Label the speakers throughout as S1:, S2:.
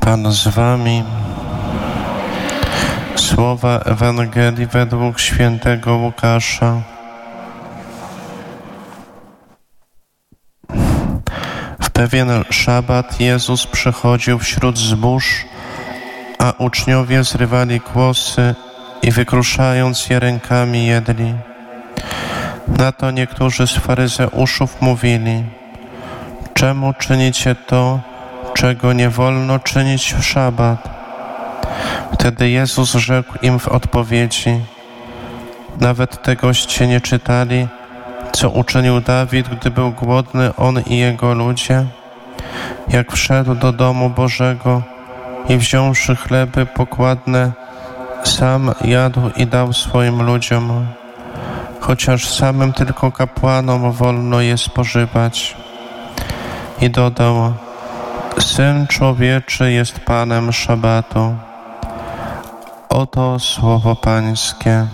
S1: Pan z wami. Słowa Ewangelii według świętego Łukasza. W pewien szabat Jezus przechodził wśród zbóż, a uczniowie zrywali kłosy i wykruszając je rękami jedli. Na to niektórzy z faryzeuszów mówili: czemu czynicie to, czego nie wolno czynić w szabat? Wtedy Jezus rzekł im w odpowiedzi: nawet tegoście nie czytali, co uczynił Dawid, gdy był głodny, on i jego ludzie? Jak wszedł do domu Bożego i wziąwszy chleby pokładne, sam jadł i dał swoim ludziom, chociaż samym tylko kapłanom wolno je spożywać. I dodał: Syn Człowieczy jest Panem szabatu. Oto słowo Pańskie.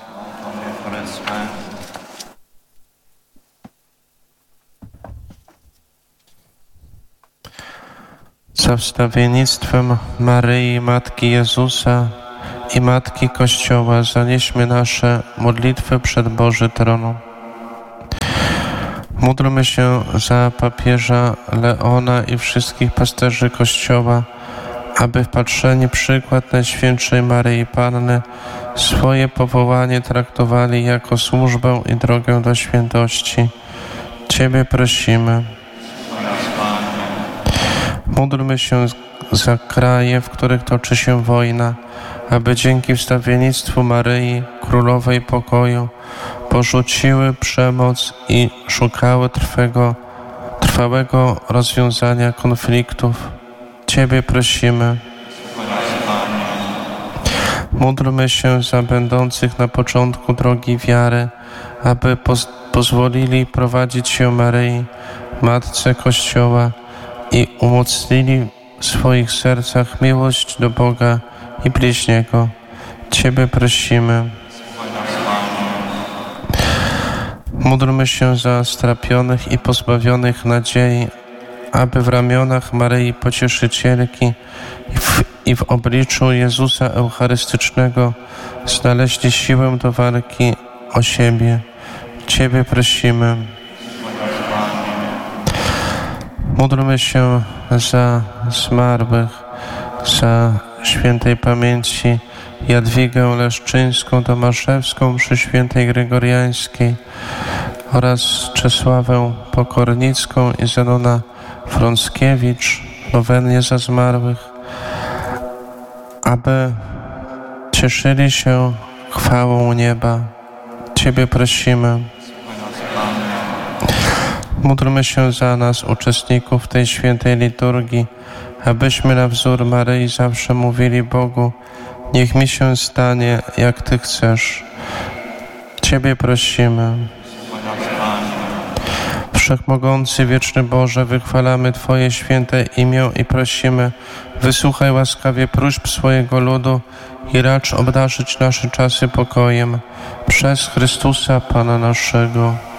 S1: Za wstawiennictwem Maryi, Matki Jezusa i Matki Kościoła zanieśmy nasze modlitwy przed Boży Tron. Módlmy się za papieża Leona i wszystkich pasterzy Kościoła, aby wpatrzeni przykład Najświętszej Maryi Panny swoje powołanie traktowali jako służbę i drogę do świętości. Ciebie prosimy. Módlmy się za kraje, w których toczy się wojna, aby dzięki wstawiennictwu Maryi, Królowej Pokoju, porzuciły przemoc i szukały trwałego rozwiązania konfliktów. Ciebie prosimy. Módlmy się za będących na początku drogi wiary, aby pozwolili prowadzić się Maryi, Matce Kościoła, i umocnili w swoich sercach miłość do Boga i bliźniego. Ciebie prosimy. Módlmy się za strapionych i pozbawionych nadziei, aby w ramionach Maryi Pocieszycielki i w obliczu Jezusa Eucharystycznego znaleźli siłę do walki o siebie. Ciebie prosimy. Módlmy się za zmarłych, za świętej pamięci Jadwigę Leszczyńską, Tomaszewską przy świętej Gregoriańskiej oraz Czesławę Pokornicką i Zenona Frąckiewicz, nowennie za zmarłych, aby cieszyli się chwałą nieba. Ciebie prosimy. Módlmy się za nas, uczestników tej świętej liturgii, abyśmy na wzór Maryi zawsze mówili Bogu: niech mi się stanie, jak Ty chcesz. Ciebie prosimy. Wszechmogący, wieczny Boże, wychwalamy Twoje święte imię i prosimy: wysłuchaj łaskawie próśb swojego ludu i racz obdarzyć nasze czasy pokojem. Przez Chrystusa Pana naszego.